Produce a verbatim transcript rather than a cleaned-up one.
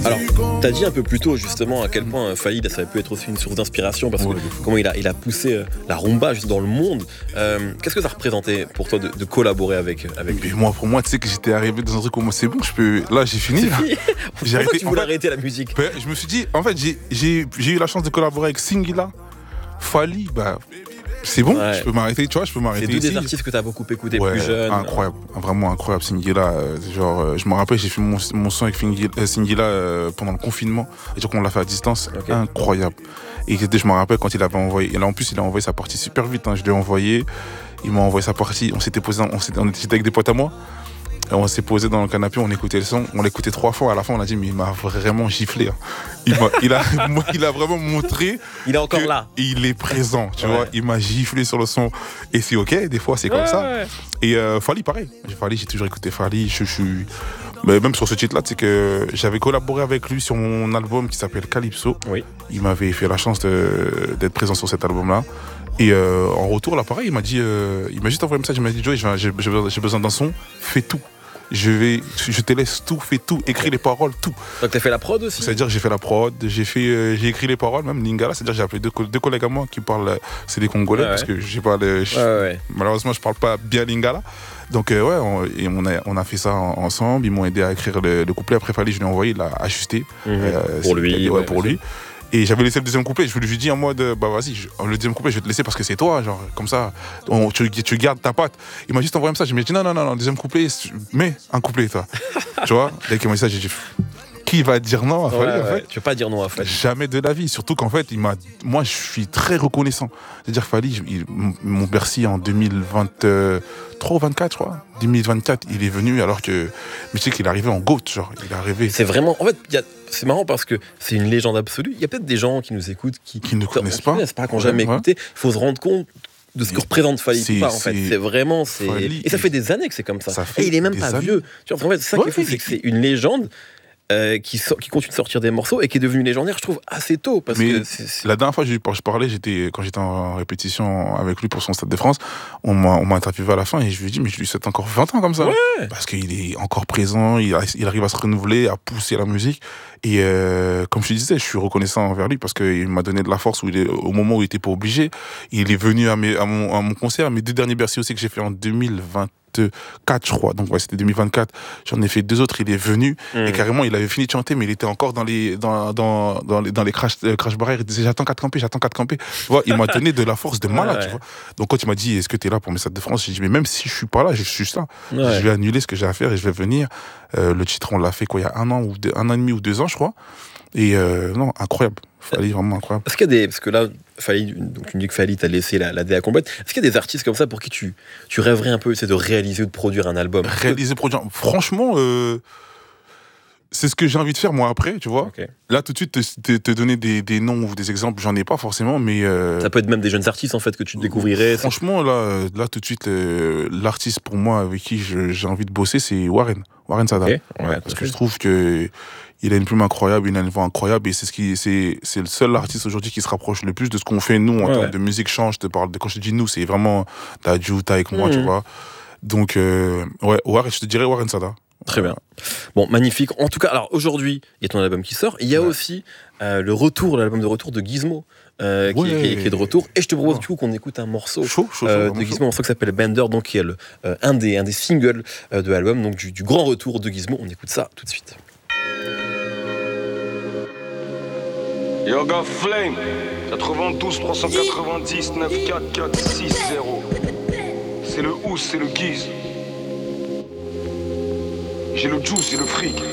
Alors, t'as dit un peu plus tôt justement à quel point Faïd, ça peut être aussi une source d'inspiration parce Ouais, que comment il a, il a poussé euh, la rumba juste dans le monde. Euh, qu'est-ce que ça représentait pour toi de, de collaborer avec, avec lui? Et moi, pour moi, tu sais que j'étais arrivé dans un truc où moi, c'est bon, je peux. Là, j'ai fini. Là. J'ai arrêté. Tu voulais en fait, arrêter la musique? Ben, je me suis dit, en fait, j'ai, j'ai, j'ai eu la chance de collaborer avec Singila, Fally, bah. C'est bon, ouais. Je peux m'arrêter, tu vois, je peux m'arrêter. C'est deux ici. des artistes que tu as beaucoup écouté ouais, plus jeune. Incroyable, vraiment incroyable, Singila. Euh, genre, euh, je me rappelle, j'ai fait mon, mon son avec Singila, euh, Singila euh, pendant le confinement. Et donc, on l'a fait à distance. Okay. Incroyable. Et je me rappelle quand il avait envoyé. Et là, en plus, il a envoyé sa partie super vite. Hein, je l'ai envoyé. Il m'a envoyé sa partie. On s'était posé, on, s'était, on était avec des potes à moi. Et on s'est posé dans le canapé, on écoutait le son, on l'écoutait trois fois. À la fin, on a dit, mais il m'a vraiment giflé. Hein. Il, m'a, il, a, il a vraiment montré. Il est encore là. Il est présent, tu ouais. vois. Il m'a giflé sur le son. Et c'est OK, des fois, c'est comme ouais, ça. Ouais. Et euh, Fally, pareil. Fally, j'ai toujours écouté Fally. Je suis. Mais même sur ce titre-là, c'est que j'avais collaboré avec lui sur mon album qui s'appelle Calypso. Oui. Il m'avait fait la chance de, d'être présent sur cet album-là. Et euh, en retour, là, pareil, il m'a dit, euh, il m'a juste envoyé un message, il m'a dit, Joey, j'ai, j'ai, j'ai besoin d'un son, fais tout. Je vais, je te laisse tout, fais tout, écris les paroles, tout. Donc t'as fait la prod aussi? C'est-à-dire que j'ai fait la prod, j'ai fait, euh, j'ai écrit les paroles, même Lingala. C'est-à-dire que j'ai appelé deux, deux collègues à moi qui parlent, c'est des Congolais, ouais, parce que j'ai pas les, je, ouais, ouais. malheureusement je parle pas bien Lingala. Donc euh, ouais, on, et on a, on a fait ça en, ensemble. Ils m'ont aidé à écrire le, le couplet. Après Fally, je l'ai envoyé, il l'a ajusté mmh, euh, pour lui, ouais, pour lui. Et j'avais laissé le deuxième couplet, je lui ai dit en mode, bah vas-y, je, le deuxième couplet, je vais te laisser parce que c'est toi, genre, comme ça, on, tu, tu gardes ta patte. Il m'a juste envoyé ça, je me dit non, non, non, non, deuxième couplet, mets un couplet, toi. Tu vois, dès qu'il m'a dit ça, j'ai dit, qui va dire non à Fally, ouais, en fait ouais. Tu veux pas dire non à Fally? Jamais de la vie, surtout qu'en fait, il m'a, moi, je suis très reconnaissant. C'est-à-dire Fally, il, mon Bercy en deux mille vingt-trois ou vingt-quatre, je crois, deux mille vingt-quatre, il est venu alors que, mais tu sais qu'il est arrivé en GOAT, genre, il est arrivé. C'est vraiment, en fait, il y a. C'est marrant parce que c'est une légende absolue. Il y a peut-être des gens qui nous écoutent qui, qui ne connaissent pas, qui n'ont jamais ouais. écouté. Il faut se rendre compte de ce que représente Fally c'est, pas, en fait. C'est vraiment. C'est... Et ça fait des années que c'est comme ça. ça et il est même pas années. vieux. Tu vois, en fait, c'est ça ouais, qui est fou, c'est que c'est une légende. Euh, qui, sort, qui continue de sortir des morceaux et qui est devenu légendaire, je trouve, assez tôt. Parce mais que c'est, c'est... la dernière fois que je parlais, j'étais, quand j'étais en répétition avec lui pour son Stade de France, on m'a, on m'a interviewé à la fin et je lui ai dit, mais je lui souhaite encore vingt ans comme ça. Ouais. Parce qu'il est encore présent, il, il arrive à se renouveler, à pousser la musique. Et euh, comme je te disais, je suis reconnaissant envers lui parce qu'il m'a donné de la force où il est, au moment où il était pas obligé. Il est venu à, mes, à, mon, à mon concert, mes deux derniers Bercy aussi que j'ai fait en deux mille vingt-quatre, je crois. Donc ouais, c'était deux mille vingt-quatre. J'en ai fait deux autres. Il est venu mmh. et carrément, il avait fini de chanter, mais il était encore dans les dans dans dans les, dans les crash euh, crash barrières. Il disait j'attends quatre campés, j'attends quatre campés. Tu vois, il m'a donné de la force de malade. Ouais, tu vois. Donc quand il m'a dit est-ce que t'es là pour mes Stades de France, j'ai dit mais même si je suis pas là, je suis là. Ouais. Je vais annuler ce que j'ai à faire et je vais venir. Euh, le titre, on l'a fait quoi il y a un an ou deux, un an et demi ou deux ans, je crois. Et euh, non, incroyable. Fally, vraiment incroyable. Est-ce qu'il y a des, parce que là, Fally, donc tu me dis que Fally t'a laissé la, la D A complète. Est-ce qu'il y a des artistes comme ça pour qui tu, tu rêverais un peu, c'est de réaliser ou de produire un album? Réaliser, produire. Franchement, euh, c'est ce que j'ai envie de faire moi après, tu vois. Okay. Là, tout de suite, te, te, te donner des, des noms ou des exemples, j'en ai pas forcément, mais euh, ça peut être même des jeunes artistes en fait que tu découvrirais. Franchement, là, là, tout de suite, euh, l'artiste pour moi avec qui je, j'ai envie de bosser, c'est Warren, Warren Sada, okay. ouais, parce que je trouve que il a une plume incroyable, il a une voix incroyable, et c'est ce qui, c'est, c'est le seul artiste aujourd'hui qui se rapproche le plus de ce qu'on fait nous en ouais. termes de musique change. Je te parle de, quand je te dis nous, c'est vraiment Dadju, t'as avec moi, mmh. tu vois. Donc, euh, ouais, Warren, je te dirais Warren Sada. Très bien. Bon, magnifique. En tout cas, alors aujourd'hui, il y a ton album qui sort. Il y a ouais. aussi euh, le retour, l'album de retour de Gizmo, euh, qui, ouais. qui, est, qui est de retour. Et je te propose ouais. du coup qu'on écoute un morceau chaud, chaud, euh, chaud, de Gizmo, un morceau qui s'appelle Bender, donc qui est le, euh, un, des, un des singles euh, de l'album, donc du, du grand retour de Gizmo. On écoute ça tout de suite. Yoga Flame, quatre-vingt-douze trois cent quatre-vingt-dix neuf quatre quatre six zéro. C'est le Ous, c'est le Giz. J'ai le juice et le fric.